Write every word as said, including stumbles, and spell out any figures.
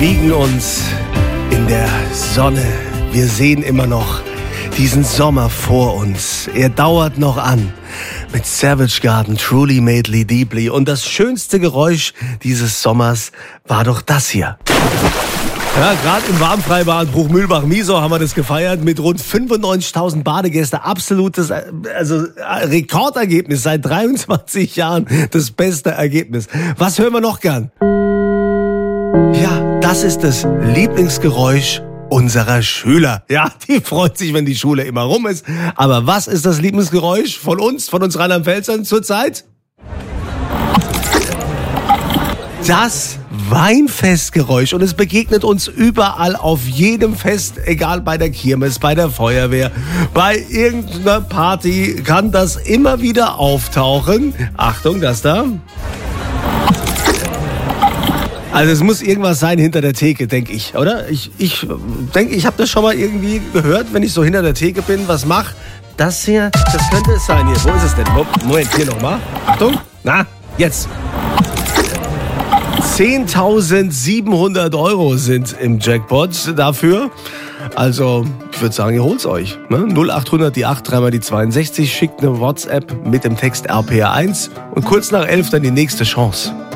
liegen uns in der Sonne. Wir sehen immer noch diesen Sommer vor uns. Er dauert noch an. Mit Savage Garden, Truly Madly Deeply. Und das schönste Geräusch dieses Sommers war doch das hier. Ja, gerade im Warmfreibad Bruchmühlbach-Miesau haben wir das gefeiert mit rund fünfundneunzigtausend Badegäste. Absolutes, also Rekordergebnis seit dreiundzwanzig Jahren. Das beste Ergebnis. Was hören wir noch gern? Ja, das ist das Lieblingsgeräusch unserer Schüler. Ja, die freut sich, wenn die Schule immer rum ist. Aber was ist das Lieblingsgeräusch von uns, von uns Rheinland-Pfälzern zurzeit? Das Weinfestgeräusch. Und es begegnet uns überall auf jedem Fest, egal bei der Kirmes, bei der Feuerwehr, bei irgendeiner Party kann das immer wieder auftauchen. Achtung, das da. Also es muss irgendwas sein hinter der Theke, denke ich, oder? Ich ich denke, ich habe das schon mal irgendwie gehört, wenn ich so hinter der Theke bin, was mach. Das hier, das könnte es sein hier. Wo ist es denn? Moment, hier nochmal. Achtung. Na, jetzt. zehntausendsiebenhundert Euro sind im Jackpot dafür. Also, ich würde sagen, ihr holt's euch. Ne? null achthundert die acht, dreimal die zweiundsechzig, schickt eine WhatsApp mit dem Text R P R eins und kurz nach elf dann die nächste Chance.